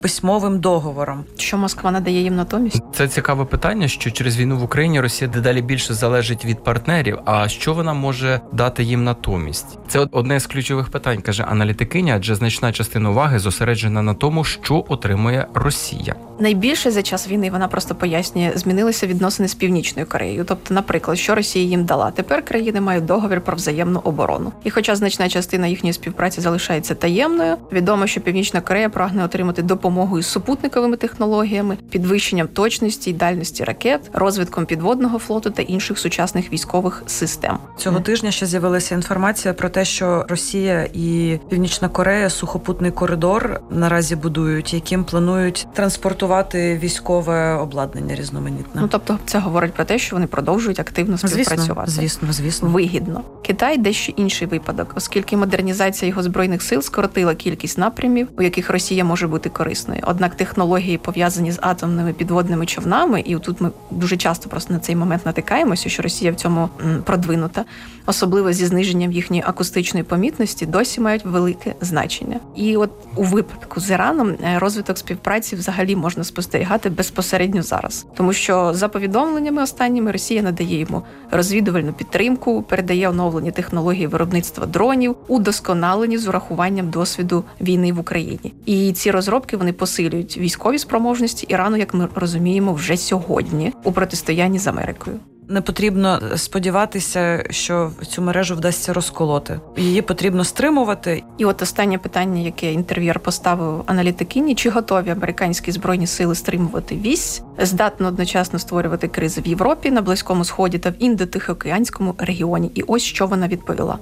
письмовим договором. Що Москва надає їм натомість? Це цікаве питання, що через війну в Україні Росія дедалі більше залежить від партнерів, а що вона може дати їм натомість? Це одне з ключових питань, каже аналітикиня, адже значна частина уваги зосереджена на тому, що отримує Росія. Найбільше за час війни, вона просто пояснює, змінилися відносини з Північною Кореєю. Тобто, наприклад, що Росія їм дала? Тепер країни мають договір про взаємну оборону. І хоча значна частина їхньої співпраці залишається таємною, відомо, що Північна Корея прагне отримати допомогу із супутниковими технологіями, підвищенням точності й дальності ракет, розвитком підводного флоту та інших сучасних військових систем. Цього тижня ще з'явилася інформація про те, що Росія і Північна Корея сухопутний коридор наразі будують, яким планують транспортувати військове обладнання різноманітне. Тобто це говорить про те, що вони продовжують активно співпрацювати. Звісно. Вигідно. Китай дещо інший випадок, оскільки модернізація його збройних сил скоротила кількість напрямів, у яких Росія може бути корисною. Однак технології, пов'язані з атомними підводними човнами, і тут ми дуже часто просто на цей момент натикаємося, що Росія в цьому продвинута, особливо зі зниженням їхньої акустичної помітності, досі мають велике значення. І от у випадку з Іраном розвиток співпраці взагалі можна спостерігати безпосередньо зараз. Тому що за повідомленнями останніми Росія надає йому розвідувальну підтримку, передає оновлені технології виробництва дронів, удосконалені з урахуванням досвіду війни в Україні. І ці розробки, вони посилюють військові спроможності Ірану, як ми розуміємо, вже сьогодні у протистоянні з Америкою. Не потрібно сподіватися, що цю мережу вдасться розколоти. Її потрібно стримувати. І от останнє питання, яке інтерв'юер поставив аналітикині: чи готові американські збройні сили стримувати вісь, здатно одночасно створювати кризи в Європі, на Близькому Сході та в Індо-Тихоокеанському регіоні. І ось що вона відповіла.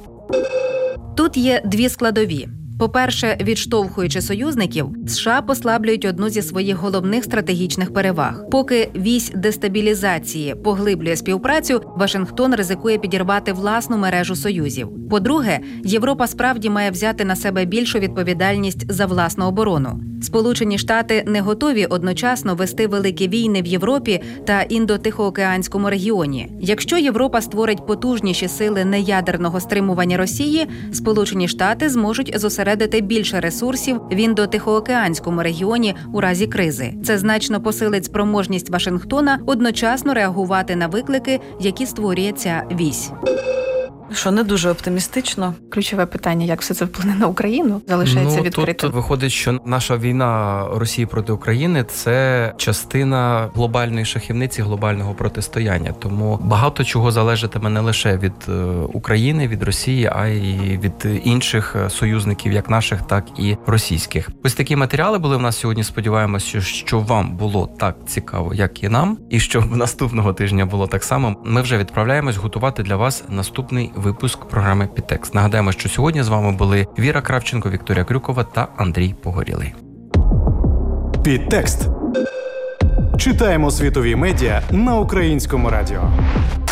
Тут є дві складові. По-перше, відштовхуючи союзників, США послаблюють одну зі своїх головних стратегічних переваг. Поки вісь дестабілізації поглиблює співпрацю, Вашингтон ризикує підірвати власну мережу союзів. По-друге, Європа справді має взяти на себе більшу відповідальність за власну оборону. Сполучені Штати не готові одночасно вести великі війни в Європі та Індо-Тихоокеанському регіоні. Якщо Європа створить потужніші сили неядерного стримування Росії, Сполучені Штати зможуть зосередити більше ресурсів в Індо-Тихоокеанському регіоні у разі кризи. Це значно посилить спроможність Вашингтона одночасно реагувати на виклики, які створює ця вісь. Що не дуже оптимістично. Ключове питання, як все це вплине на Україну, залишається відкритим. Тут виходить, що наша війна Росії проти України – це частина глобальної шахівниці, глобального протистояння. Тому багато чого залежатиме не лише від України, від Росії, а й від інших союзників, як наших, так і російських. Ось такі матеріали були в нас сьогодні. Сподіваємося, що вам було так цікаво, як і нам, і щоб наступного тижня було так само. Ми вже відправляємось готувати для вас наступний випуск програми «Підтекст». Нагадаємо, що сьогодні з вами були Віра Кравченко, Вікторія Крюкова та Андрій Погорілий. «Підтекст». Читаємо світові медіа на Українському радіо.